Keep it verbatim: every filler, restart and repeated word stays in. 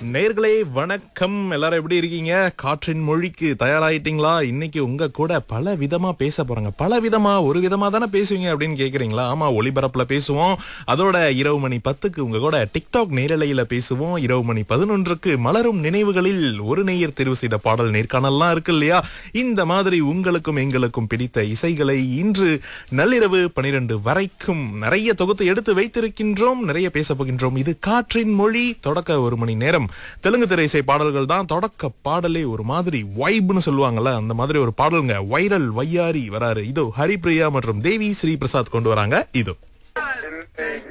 நேர்களே வணக்கம். எல்லாரும் எப்படி இருக்கீங்க? காற்றின் மொழிக்கு தயாராயிட்டீங்களா? இன்னைக்கு உங்க கூட பல விதமா பேச போறாங்க. பல விதமா ஒரு விதமா தானே பேசுவீங்க அப்படின்னு கேக்குறீங்களா? ஆமா, ஒளிபரப்புல பேசுவோம். அதோட இரவு மணி பத்துக்கு உங்க கூட டிக்டாக் நேரலையில பேசுவோம். இரவு மணி பதினொன்றுக்கு மலரும் நினைவுகளில் ஒரு நேயர் தெரிவு செய்த பாடல் நேர்காணல்லாம் இருக்கு இல்லையா? இந்த மாதிரி உங்களுக்கும் எங்களுக்கும் பிடித்த இசைகளை இன்று நள்ளிரவு பனிரெண்டு வரைக்கும் நிறைய தொகுத்து எடுத்து வைத்திருக்கின்றோம். நிறைய பேச போகின்றோம். இது காற்றின் மொழி. தொடக்க ஒரு மணி நேரம் தெலுங்கு திரைசை பாடல்கள் தான். தொடக்க பாடலே ஒரு மாதிரி வைப்னு சொல்லுவாங்கல்ல, அந்த மாதிரி ஒரு பாடலுங்க. வைரல் வையாரி வராரு. இதோ ஹரிப்ரியா மற்றும் தேவி ஸ்ரீ பிரசாத் கொண்டு வராங்க. இதோ